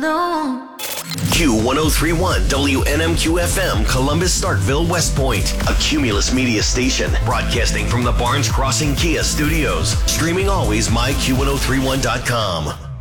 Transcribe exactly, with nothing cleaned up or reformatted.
alone. Q one oh three point one W N M Q F M, Columbus, Starkville, West Point. A Cumulus Media station broadcasting from the Barnes Crossing Kia studios. Streaming always my Q ten thirty-one dot com.